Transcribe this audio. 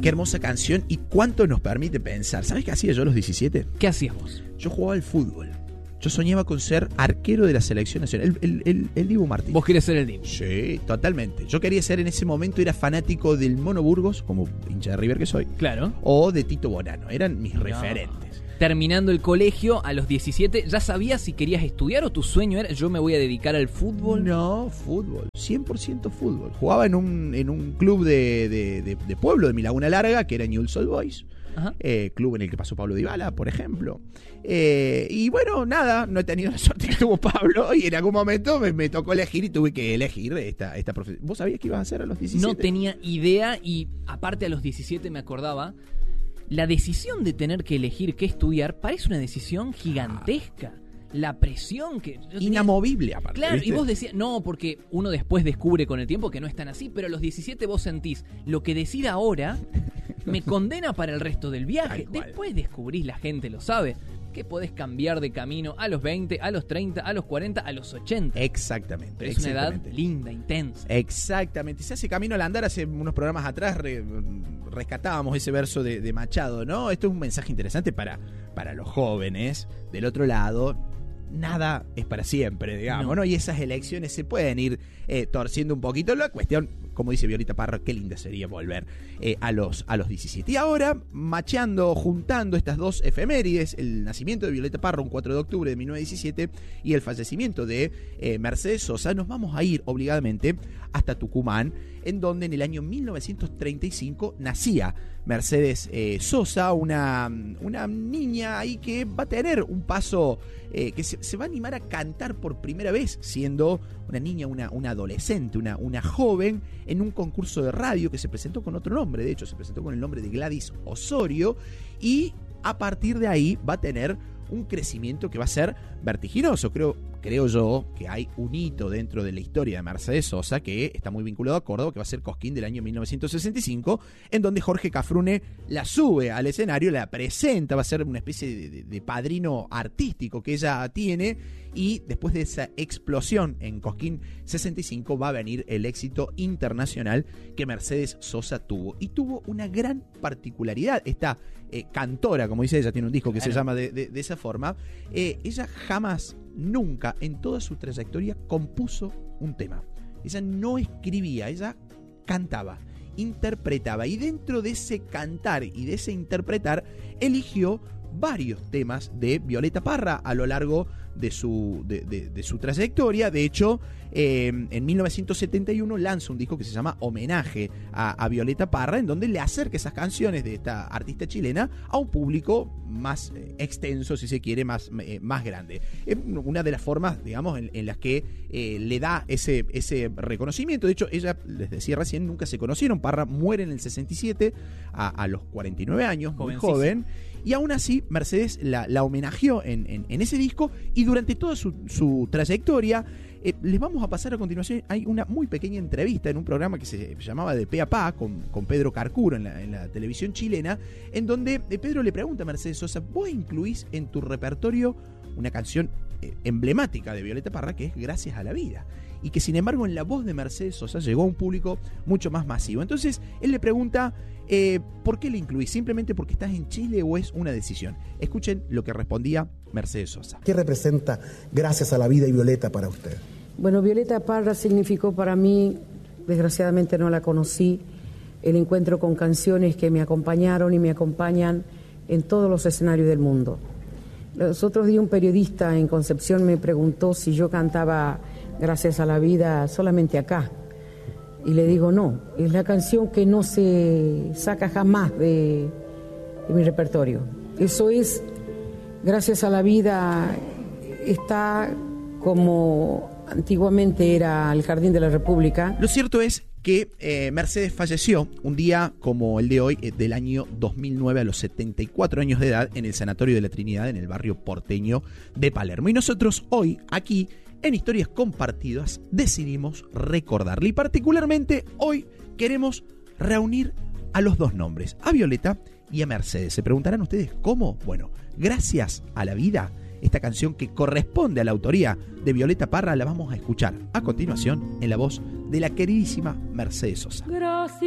Qué hermosa canción y cuánto nos permite pensar. ¿Sabes qué hacía yo a los 17? ¿Qué hacías vos? Yo jugaba al fútbol. Yo soñaba con ser arquero de la selección nacional. El Dibu Martínez. ¿Vos querés ser el Dibu? Sí, totalmente. Yo quería ser en ese momento, era fanático del Mono Burgos, como hincha de River que soy. Claro. O de Tito Bonano. Eran mis referentes. Terminando el colegio a los 17, ¿ya sabías si querías estudiar o tu sueño era yo me voy a dedicar al fútbol? No, fútbol. 100% fútbol. Jugaba en un club de pueblo de mi Laguna Larga, que era Newell's Old Boys. Club en el que pasó Pablo Dybala, por ejemplo. Y bueno, nada, no he tenido la suerte que tuvo Pablo y en algún momento me tocó elegir y tuve que elegir esta profesión. ¿Vos sabías qué ibas a hacer a los 17? No tenía idea y aparte a los 17 me acordaba, la decisión de tener que elegir qué estudiar parece una decisión gigantesca. La presión que... Inamovible, aparte. Claro, ¿viste? y vos decías... No, porque uno después descubre con el tiempo que no es tan así, pero a los 17 vos sentís, lo que decida ahora me condena para el resto del viaje. Después descubrís, la gente lo sabe, que podés cambiar de camino a los 20, a los 30, a los 40, a los 80. Exactamente. Pero es una edad linda, intensa. Exactamente. Se hace camino al andar. Hace unos programas atrás rescatábamos ese verso de Machado, ¿no? Esto es un mensaje interesante para los jóvenes. Del otro lado, nada es para siempre, digamos, ¿no? Y esas elecciones se pueden ir torciendo un poquito. La cuestión, como dice Violeta Parra, qué linda sería volver a los 17. Y ahora, macheando, juntando estas dos efemérides, el nacimiento de Violeta Parra, un 4 de octubre de 1917, y el fallecimiento de Mercedes Sosa, nos vamos a ir obligadamente hasta Tucumán, en donde en el año 1935 nacía Mercedes Sosa, una niña ahí que va a tener un paso, que se va a animar a cantar por primera vez, siendo una niña, una adolescente, una joven, en un concurso de radio que se presentó con otro nombre. De hecho, se presentó con el nombre de Gladys Osorio, y a partir de ahí va a tener un crecimiento que va a ser vertiginoso. Creo yo que hay un hito dentro de la historia de Mercedes Sosa que está muy vinculado a Córdoba, que va a ser Cosquín del año 1965, en donde Jorge Cafrune la sube al escenario, la presenta, va a ser una especie de padrino artístico que ella tiene, y después de esa explosión en Cosquín 65 va a venir el éxito internacional que Mercedes Sosa tuvo. Y tuvo una gran particularidad. Esta cantora, como dice ella, tiene un disco que se llama de esa forma. Ella jamás, nunca en toda su trayectoria compuso un tema. Ella no escribía, ella cantaba, interpretaba, y dentro de ese cantar y de ese interpretar eligió varios temas de Violeta Parra a lo largo de su trayectoria. De hecho, en 1971 lanza un disco que se llama Homenaje a Violeta Parra, en donde le acerca esas canciones de esta artista chilena a un público más extenso, si se quiere, más grande. Es una de las formas, digamos, en las que le da ese reconocimiento. De hecho, ella, les decía recién, nunca se conocieron. Parra muere en el 67 a los 49 años, muy joven. Y aún así, Mercedes la homenajeó en ese disco, y durante toda su trayectoria, les vamos a pasar a continuación, hay una muy pequeña entrevista en un programa que se llamaba De Pe a Pa, con Pedro Carcuro en la televisión chilena, en donde Pedro le pregunta a Mercedes Sosa: ¿vos incluís en tu repertorio una canción emblemática de Violeta Parra, que es Gracias a la Vida? Y que sin embargo en la voz de Mercedes Sosa llegó a un público mucho más masivo. Entonces él le pregunta: ¿por qué le incluís? ¿Simplemente porque estás en Chile o es una decisión? Escuchen lo que respondía Mercedes Sosa. ¿Qué representa Gracias a la Vida y Violeta para usted? Bueno, Violeta Parra significó para mí, desgraciadamente no la conocí, el encuentro con canciones que me acompañaron y me acompañan en todos los escenarios del mundo. Los otros días un periodista en Concepción me preguntó si yo cantaba Gracias a la Vida solamente acá. Y le digo, no, es la canción que no se saca jamás de mi repertorio. Eso es, Gracias a la Vida está como antiguamente era el Jardín de la República. Lo cierto es que Mercedes falleció un día como el de hoy, del año 2009, a los 74 años de edad, en el Sanatorio de la Trinidad, en el barrio porteño de Palermo. Y nosotros hoy, aquí, en Historias Compartidas, decidimos recordarle. Y particularmente hoy queremos reunir a los dos nombres, a Violeta y a Mercedes. Se preguntarán ustedes cómo. Bueno, Gracias a la Vida, esta canción que corresponde a la autoría de Violeta Parra, la vamos a escuchar a continuación en la voz de la queridísima Mercedes Sosa. Gracias